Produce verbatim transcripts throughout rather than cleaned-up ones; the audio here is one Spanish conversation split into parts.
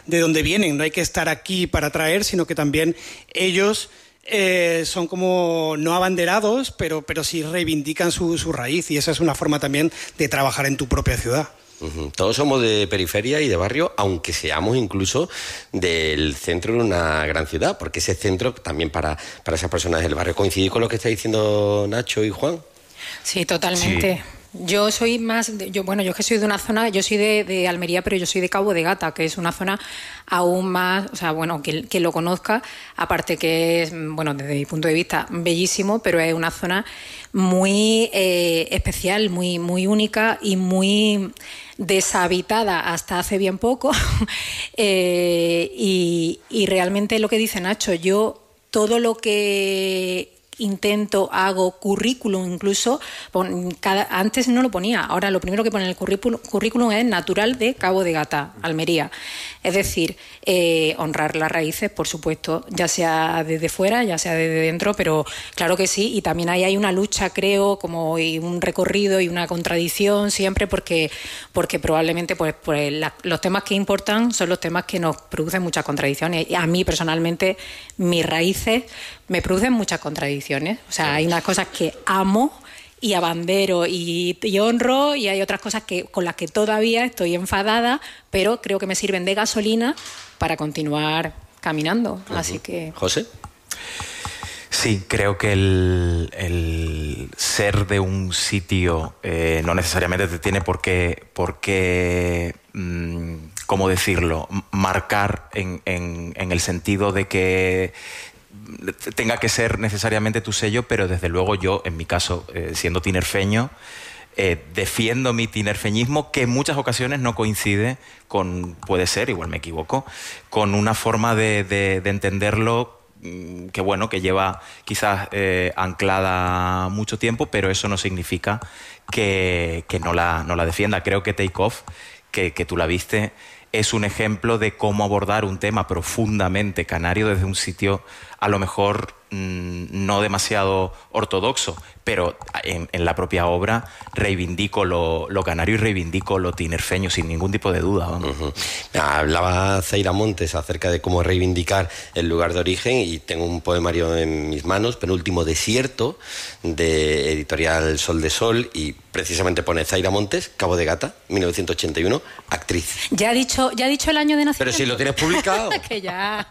de dónde vienen. No hay que estar aquí para atraer, sino que también ellos eh, son como no abanderados, pero, pero sí reivindican su, su raíz, y esa es una forma también de trabajar en tu propia ciudad. Uh-huh. Todos somos de periferia y de barrio, aunque seamos incluso del centro de una gran ciudad, porque ese centro también para, para esas personas del barrio. ¿Coincide con lo que está diciendo Nacho y Juan? Sí, totalmente. Sí. Yo soy más, de, yo bueno, yo es que soy de una zona, yo soy de, de Almería, pero yo soy de Cabo de Gata, que es una zona aún más, o sea, bueno, que, que lo conozca, aparte que es, bueno, desde mi punto de vista, bellísimo, pero es una zona muy eh, especial, muy, muy única y muy deshabitada hasta hace bien poco. eh, y, y realmente lo que dice Nacho, yo todo lo que intento, hago currículum, incluso pon, cada, antes no lo ponía, ahora lo primero que pone en el currículum, currículum es natural de Cabo de Gata, Almería. Es decir, eh, honrar las raíces, por supuesto, ya sea desde fuera, ya sea desde dentro, pero claro que sí, y también ahí hay una lucha, creo, como y un recorrido y una contradicción siempre, porque, porque probablemente pues, pues la, los temas que importan son los temas que nos producen muchas contradicciones. Y a mí personalmente, mis raíces me producen muchas contradicciones. O sea, hay unas cosas que amo y abandero y, y honro, y hay otras cosas que con las que todavía estoy enfadada, pero creo que me sirven de gasolina para continuar caminando. Uh-huh. Así que... ¿José? Sí, creo que el, el ser de un sitio eh, no necesariamente te tiene por qué, por qué mmm, ¿cómo decirlo?, marcar en, en, en el sentido de que tenga que ser necesariamente tu sello, pero desde luego yo, en mi caso, eh, siendo tinerfeño, eh, defiendo mi tinerfeñismo, que en muchas ocasiones no coincide con, puede ser, igual me equivoco, con una forma de, de, de entenderlo que, bueno, que lleva quizás eh, anclada mucho tiempo, pero eso no significa que, que no, la, no la defienda. Creo que Take Off, que, que tú la viste, es un ejemplo de cómo abordar un tema profundamente canario desde un sitio a lo mejor mmm, no demasiado ortodoxo, pero en, en la propia obra reivindico lo, lo canario y reivindico lo tinerfeño sin ningún tipo de duda. Vamos. Uh-huh. Hablaba Zaira Montes acerca de cómo reivindicar el lugar de origen, y tengo un poemario en mis manos, Penúltimo desierto, de editorial Sol de Sol, y precisamente pone Zaira Montes, Cabo de Gata, mil novecientos ochenta y uno, actriz. Ya ha dicho, ya ha dicho el año de nacimiento. Pero si lo tienes publicado. Que ya.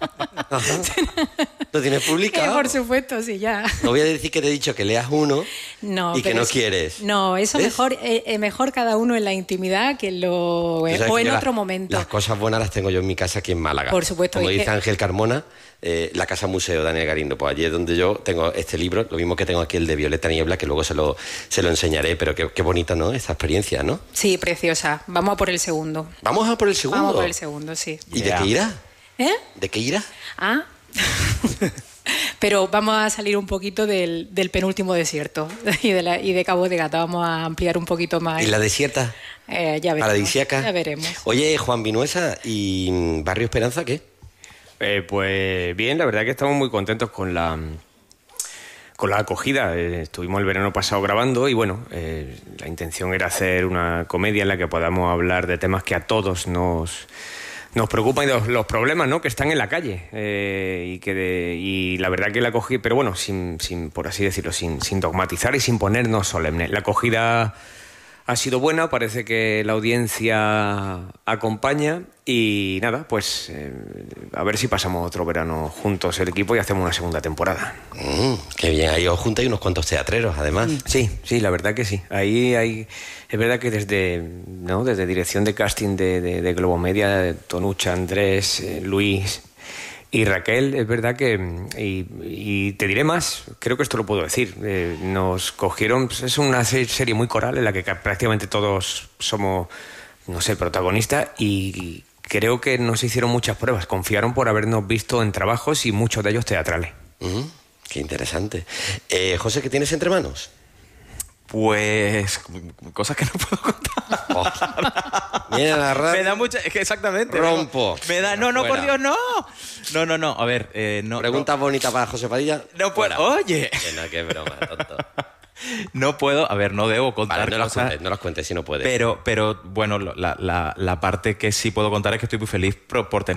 ¿Lo tienes publicado? Que por supuesto, sí, ya. No voy a decir que te he dicho que leas uno no, y que no es, quieres. No, eso mejor, eh, mejor cada uno en la intimidad que lo, eh, o en otro la, momento. Las cosas buenas las tengo yo en mi casa aquí en Málaga. Por supuesto. Como dice que... Ángel Carmona, eh, la Casa Museo Daniel Garindo. Pues allí es donde yo tengo este libro, lo mismo que tengo aquí el de Violeta Niebla, que luego se lo, se lo enseñaré, pero qué, qué bonita, ¿no?, esta experiencia, ¿no? Sí, preciosa. Vamos a por el segundo. ¿Vamos a por el segundo? Vamos a por el segundo, sí. ¿Y yeah. de qué irá? ¿Eh? ¿De qué irá? Ah... Pero vamos a salir un poquito del, del penúltimo desierto y de, la, y de Cabo de Gata. Vamos a ampliar un poquito más. ¿Y la desierta? Eh, ya veremos. ¿Paradisíaca? Ya veremos. Oye, Juan Vinuesa, ¿y Barrio Esperanza qué? Eh, pues bien, la verdad que estamos muy contentos con la, con la acogida. Eh, estuvimos el verano pasado grabando y bueno, eh, la intención era hacer una comedia en la que podamos hablar de temas que a todos nos... Nos preocupan los, los problemas, ¿no?, que están en la calle, eh, y que de, y la verdad que la acogida, pero bueno, sin, sin por así decirlo, sin, sin dogmatizar y sin ponernos solemnes. La acogida ha sido buena, parece que la audiencia acompaña y nada, pues eh, a ver si pasamos otro verano juntos el equipo y hacemos una segunda temporada. Mm, qué bien, ahí os juntáis unos cuantos teatreros, además. Sí, sí, la verdad que sí. Ahí hay, es verdad que desde, ¿no?, desde dirección de casting de, de, de Globomedia, Tonucha, Andrés, eh, Luis y Raquel, es verdad que, y, y te diré más, creo que esto lo puedo decir, eh, nos cogieron, pues es una serie muy coral en la que prácticamente todos somos, no sé, protagonistas, y creo que nos hicieron muchas pruebas, confiaron por habernos visto en trabajos y muchos de ellos teatrales. Mm, qué interesante. Eh, José, ¿qué tienes entre manos? Pues cosas que no puedo contar. Oh. Mira la radio. Me da mucha, es que exactamente. Rompo. Me da, no, no, Fuera. Por Dios, no. No, no, no. A ver, eh, no. Pregunta no. bonita para José Padilla. No puedo. Oye. Que no, que broma, tonto. No puedo, a ver, no debo contar vale, no cosas. Las cuentes, no las cuentes si no puedes. Pero, pero bueno, la, la, la parte que sí puedo contar es que estoy muy feliz por, por tener